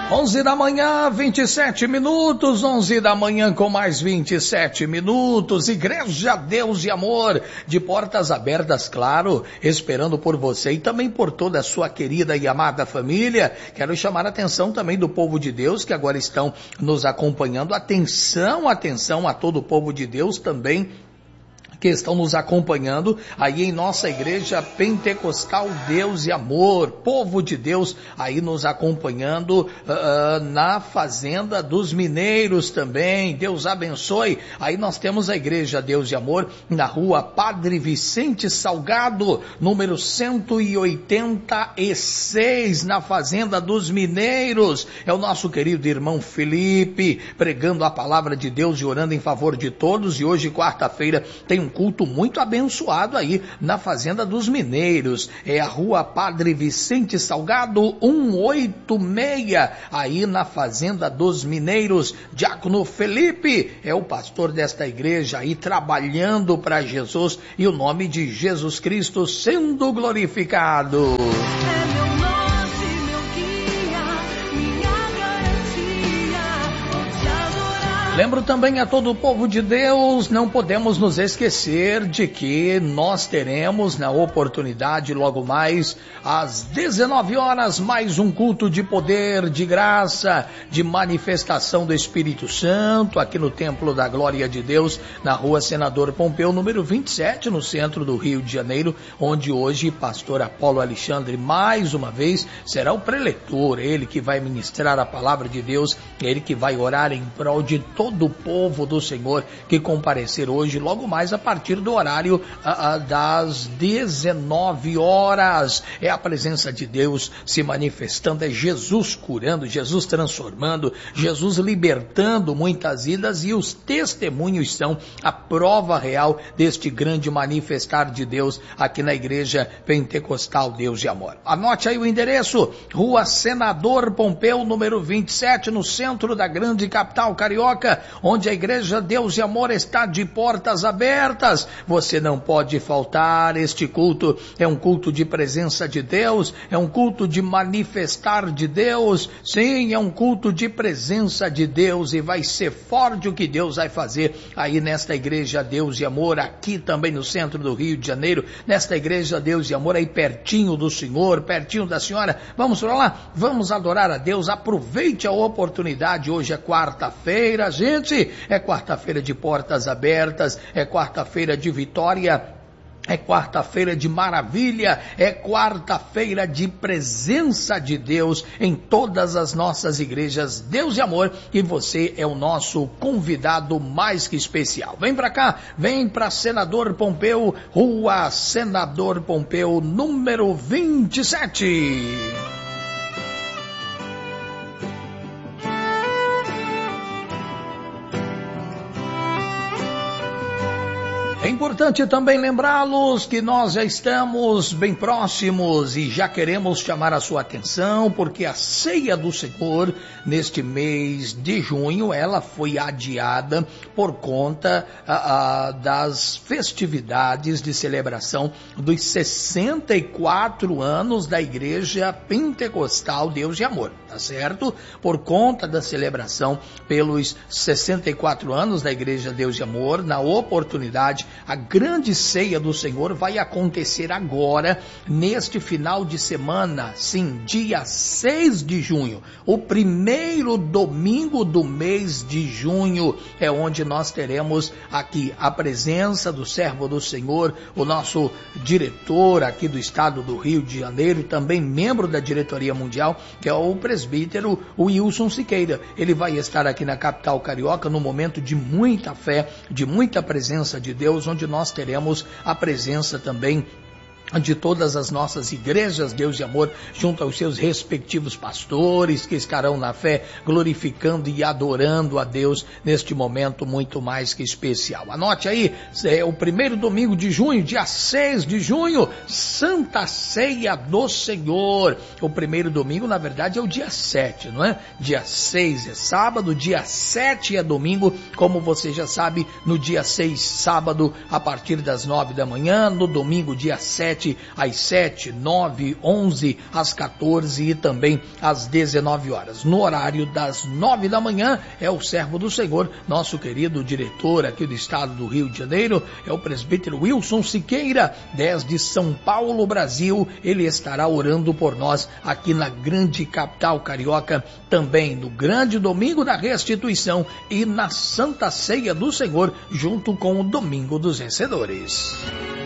11 da manhã, 27 minutos, 11 da manhã com mais 27 minutos, Igreja Deus e Amor, de portas abertas, claro, esperando por você e também por toda a sua querida e amada família. Quero chamar a atenção também do povo de Deus que agora estão nos acompanhando. Atenção, atenção a todo o povo de Deus também que estão nos acompanhando aí em nossa igreja pentecostal Deus e Amor, povo de Deus aí nos acompanhando na Fazenda dos Mineiros também. Deus abençoe. Aí nós temos a igreja Deus e Amor na rua Padre Vicente Salgado, número 186, na Fazenda dos Mineiros. É o nosso querido irmão Felipe pregando a palavra de Deus e orando em favor de todos. E hoje, quarta-feira, tem um culto muito abençoado aí na Fazenda dos Mineiros. É a rua Padre Vicente Salgado 186, aí na Fazenda dos Mineiros. Diácono Felipe é o pastor desta igreja aí, trabalhando para Jesus e o nome de Jesus Cristo sendo glorificado. Lembro também a todo o povo de Deus, não podemos nos esquecer de que nós teremos na oportunidade logo mais às 19 horas mais um culto de poder, de graça, de manifestação do Espírito Santo aqui no Templo da Glória de Deus, na rua Senador Pompeu, número 27, no centro do Rio de Janeiro, onde hoje pastor Apolo Alexandre mais uma vez será o preletor, ele que vai ministrar a palavra de Deus, ele que vai orar em prol de todo o povo do Senhor que comparecer hoje, logo mais a partir do horário das 19 horas. É a presença de Deus se manifestando, é Jesus curando, Jesus transformando, Jesus libertando muitas vidas, e os testemunhos são a prova real deste grande manifestar de Deus aqui na Igreja Pentecostal Deus e Amor. Anote aí o endereço: Rua Senador Pompeu, número 27, no centro da grande capital carioca, onde a Igreja Deus e Amor está de portas abertas. Você não pode faltar. Este culto é um culto de presença de Deus, é um culto de manifestar de Deus, sim, é um culto de presença de Deus, e vai ser forte o que Deus vai fazer aí nesta Igreja Deus e Amor, aqui também no centro do Rio de Janeiro, nesta Igreja Deus e Amor, aí pertinho do Senhor, pertinho da senhora. Vamos para lá, vamos adorar a Deus. Aproveite a oportunidade. Hoje é quarta-feira, gente, é quarta-feira de portas abertas, é quarta-feira de vitória, é quarta-feira de maravilha, é quarta-feira de presença de Deus em todas as nossas igrejas Deus e Amor, e você é o nosso convidado mais que especial. Vem para cá, vem para Senador Pompeu, rua Senador Pompeu, número 27. É importante também lembrá-los que nós já estamos bem próximos e já queremos chamar a sua atenção, porque a ceia do Senhor neste mês de junho, ela foi adiada por conta das festividades de celebração dos 64 anos da Igreja Pentecostal Deus e Amor, tá certo? Por conta da celebração pelos 64 anos da Igreja Deus e Amor, na oportunidade, a grande ceia do Senhor vai acontecer agora, neste final de semana, sim, dia 6 de junho, o primeiro domingo do mês de junho, é onde nós teremos aqui a presença do servo do Senhor, o nosso diretor aqui do estado do Rio de Janeiro, também membro da diretoria mundial, que é o presbítero Wilson Siqueira. Ele vai estar aqui na capital carioca no momento de muita fé, de muita presença de Deus, onde nós teremos a presença também de todas as nossas igrejas Deus e Amor, junto aos seus respectivos pastores, que estarão na fé, glorificando e adorando a Deus neste momento muito mais que especial. Anote aí, é o primeiro domingo de junho, dia 6 de junho, Santa Ceia do Senhor. O primeiro domingo, na verdade, é o dia 7, não é? Dia 6 é sábado, dia 7 é domingo, como você já sabe, no dia 6, sábado, a partir das 9 da manhã, no domingo, dia 7, 7, às 7, 9, 11, às 14 e também às 19 horas. No horário das 9 da manhã é o servo do Senhor, nosso querido diretor aqui do estado do Rio de Janeiro, é o presbítero Wilson Siqueira, desde São Paulo, Brasil. Ele estará orando por nós aqui na grande capital carioca, também no grande domingo da restituição e na Santa Ceia do Senhor, junto com o Domingo dos Vencedores.